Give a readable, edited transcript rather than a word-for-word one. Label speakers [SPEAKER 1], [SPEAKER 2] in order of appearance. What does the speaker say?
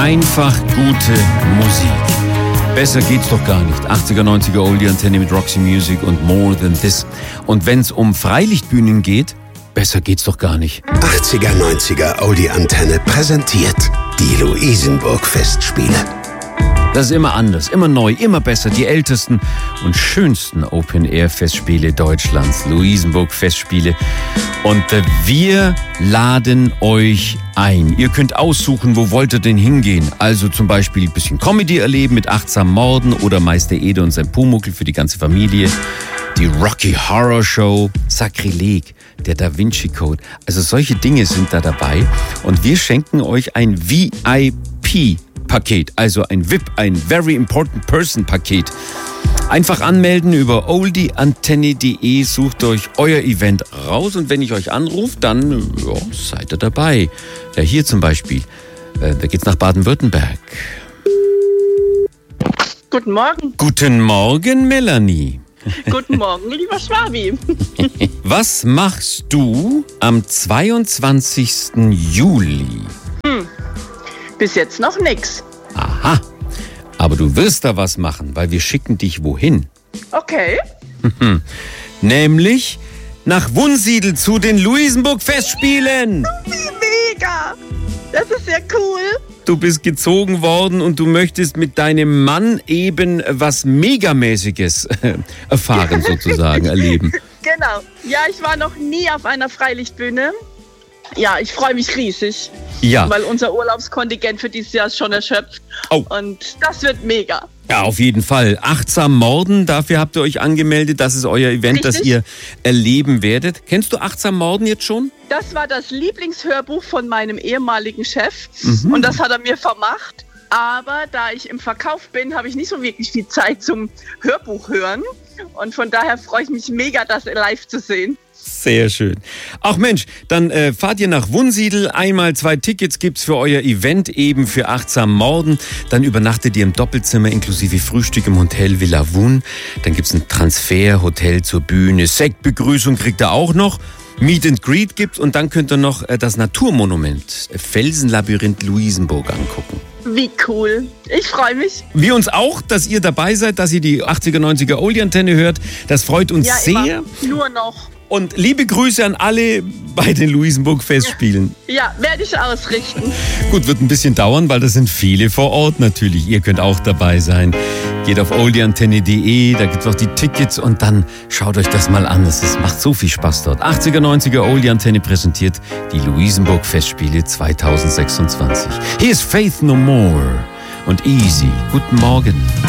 [SPEAKER 1] Einfach gute Musik. Besser geht's doch gar nicht. 80er, 90er Oldie Antenne mit Roxy Music und More Than This. Und wenn's um Freilichtbühnen geht, besser geht's doch gar nicht.
[SPEAKER 2] 80er, 90er Oldie Antenne präsentiert die Luisenburg Festspiele.
[SPEAKER 1] Das ist immer anders, immer neu, immer besser. Die ältesten und schönsten Open-Air-Festspiele Deutschlands. Luisenburg Festspiele. Und wir laden euch ein. Ihr könnt aussuchen, wo wollt ihr denn hingehen. Also zum Beispiel ein bisschen Comedy erleben mit Achtsam Morden oder Meister Ede und sein Pumuckl für die ganze Familie. Die Rocky Horror Show, Sakrileg, der Da Vinci Code. Also solche Dinge sind da dabei. Und wir schenken euch ein VIP-Paket, also ein VIP, ein Very Important Person Paket. Einfach anmelden über oldieantenne.de, sucht euch euer Event raus und wenn ich euch anrufe, dann seid ihr dabei. Ja, hier zum Beispiel, da geht's nach Baden-Württemberg.
[SPEAKER 3] Guten Morgen.
[SPEAKER 1] Guten Morgen, Melanie.
[SPEAKER 3] Guten Morgen, lieber Schwabi.
[SPEAKER 1] Was machst du am 22. Juli?
[SPEAKER 3] Bis jetzt noch nix.
[SPEAKER 1] Aha, aber du wirst da was machen, weil wir schicken dich wohin?
[SPEAKER 3] Okay.
[SPEAKER 1] Nämlich nach Wunsiedel zu den Luisenburg-Festspielen.
[SPEAKER 3] Wie mega. Das ist ja cool.
[SPEAKER 1] Du bist gezogen worden und du möchtest mit deinem Mann eben was Megamäßiges erfahren, sozusagen, erleben.
[SPEAKER 3] Genau. Ja, ich war noch nie auf einer Freilichtbühne. Ja, ich freue mich riesig.
[SPEAKER 1] Ja.
[SPEAKER 3] Weil unser Urlaubskontingent für dieses Jahr ist schon erschöpft.
[SPEAKER 1] Oh.
[SPEAKER 3] Und das wird mega.
[SPEAKER 1] Ja, auf jeden Fall. Achtsam Morden, dafür habt ihr euch angemeldet. Das ist euer Event,
[SPEAKER 3] Richtig.
[SPEAKER 1] das ihr erleben werdet. Kennst du Achtsam Morden jetzt schon?
[SPEAKER 3] Das war das Lieblingshörbuch von meinem ehemaligen Chef. Und das hat er mir vermacht. Aber da ich im Verkauf bin, habe ich nicht so wirklich viel Zeit zum Hörbuch hören. Und von daher freue ich mich mega, das live zu sehen.
[SPEAKER 1] Sehr schön. Ach Mensch, dann fahrt ihr nach Wunsiedel. Einmal 2 Tickets gibt's für euer Event, eben für Achtsam Morden. Dann übernachtet ihr im Doppelzimmer inklusive Frühstück im Hotel Villa Wun. Dann gibt's ein Transferhotel zur Bühne. Sektbegrüßung kriegt ihr auch noch. Meet and Greet gibt's und dann könnt ihr noch das Naturmonument Felsenlabyrinth Luisenburg angucken.
[SPEAKER 3] Wie cool. Ich freue mich.
[SPEAKER 1] Wir uns auch, dass ihr dabei seid, dass ihr die 80er, 90er Oldie-Antenne hört. Das freut uns
[SPEAKER 3] Ja,
[SPEAKER 1] sehr.
[SPEAKER 3] immer. Nur noch.
[SPEAKER 1] Und liebe Grüße an alle bei den Luisenburg-Festspielen.
[SPEAKER 3] Ja, werde ich ausrichten.
[SPEAKER 1] Gut, wird ein bisschen dauern, weil das sind viele vor Ort natürlich. Ihr könnt auch dabei sein. Geht auf oldieantenne.de, da gibt's auch die Tickets und dann schaut euch das mal an. Es macht so viel Spaß dort. 80er, 90er Oldie-Antenne präsentiert die Luisenburg-Festspiele 2026. Hier ist Faith No More und Easy. Guten Morgen.